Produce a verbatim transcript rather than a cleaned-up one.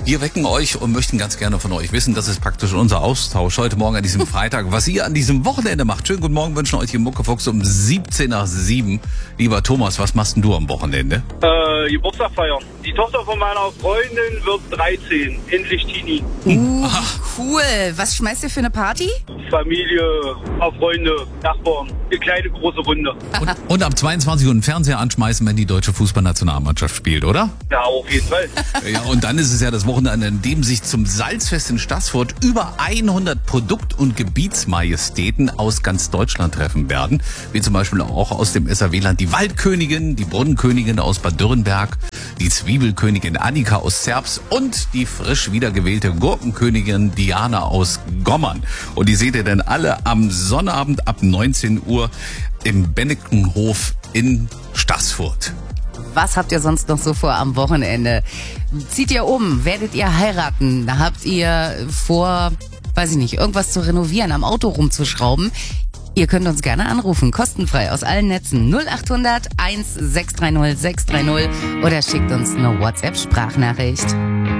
Wir wecken euch und möchten ganz gerne von euch wissen, das ist praktisch unser Austausch heute Morgen an diesem Freitag, was ihr an diesem Wochenende macht. Schönen guten Morgen, wünschen euch hier Muckefuchs um siebzehn nach sieben. Lieber Thomas, was machst denn du am Wochenende? Äh, Geburtstag feiern. Die Tochter von meiner Freundin wird dreizehn, endlich Teenie. Uh, cool. Was schmeißt ihr für eine Party? Familie, paar Freunde, Nachbarn, eine kleine große Runde. Und, und ab zweiundzwanzig Uhr einen Fernseher anschmeißen, wenn die deutsche Fußballnationalmannschaft spielt, oder? Ja, auf jeden Fall. Ja, und dann ist es ja das Wochenende, an dem sich zum Salzfest in Staßfurt über hundert Produkt- und Gebietsmajestäten aus ganz Deutschland treffen werden. Wie zum Beispiel auch aus dem S R W-Land die Waldkönigin, die Brunnenkönigin aus Bad Dürrenberg, die Zwiebelkönigin Annika aus Zerbst und die frisch wiedergewählte Gurkenkönigin Diana aus Gommern. Und die seht ihr dann alle am Sonnabend ab neunzehn Uhr im Bennekenhof in Staßfurt. Was habt ihr sonst noch so vor am Wochenende? Zieht ihr um? Werdet ihr heiraten? Habt ihr vor, weiß ich nicht, irgendwas zu renovieren, am Auto rumzuschrauben? Ihr könnt uns gerne anrufen, kostenfrei aus allen Netzen null acht hundert eins sechs drei null sechs drei null oder schickt uns eine WhatsApp-Sprachnachricht.